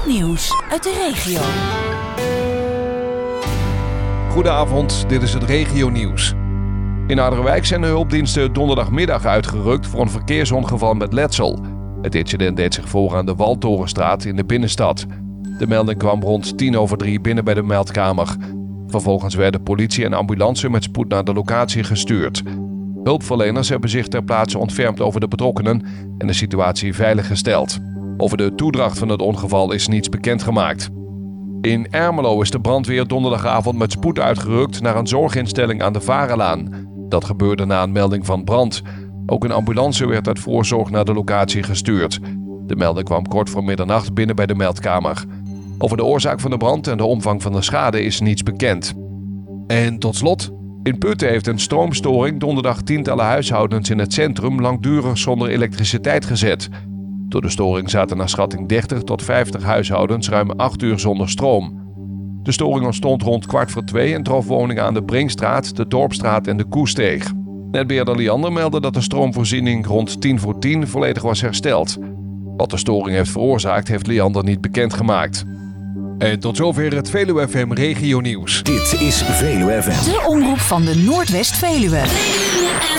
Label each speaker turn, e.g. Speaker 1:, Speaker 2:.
Speaker 1: nieuws uit de regio.
Speaker 2: Goedenavond, dit is het regionieuws. In Harderwijk zijn de hulpdiensten donderdagmiddag uitgerukt voor een verkeersongeval met letsel. Het incident deed zich voor aan de Waltorenstraat in de binnenstad. De melding kwam rond 2:10 binnen bij de meldkamer. Vervolgens werden politie en ambulance met spoed naar de locatie gestuurd. Hulpverleners hebben zich ter plaatse ontfermd over de betrokkenen en de situatie veiliggesteld. Over de toedracht van het ongeval is niets bekendgemaakt. In Ermelo is de brandweer donderdagavond met spoed uitgerukt naar een zorginstelling aan de Varelaan. Dat gebeurde na een melding van brand. Ook een ambulance werd uit voorzorg naar de locatie gestuurd. De melding kwam kort voor middernacht binnen bij de meldkamer. Over de oorzaak van de brand en de omvang van de schade is niets bekend. En tot slot, in Putten heeft een stroomstoring donderdag tientallen huishoudens in het centrum langdurig zonder elektriciteit gezet. Door de storing zaten naar schatting 30 tot 50 huishoudens ruim 8 uur zonder stroom. De storing ontstond rond 2:15 en trof woningen aan de Brinkstraat, de Dorpstraat en de Koesteeg. Netbeheerder Liander meldde dat de stroomvoorziening rond 9:50 volledig was hersteld. Wat de storing heeft veroorzaakt, heeft Liander niet bekendgemaakt. En tot zover het Veluwe FM regionieuws.
Speaker 3: Dit is Veluwe FM.
Speaker 1: De omroep van de Noordwest-Veluwe.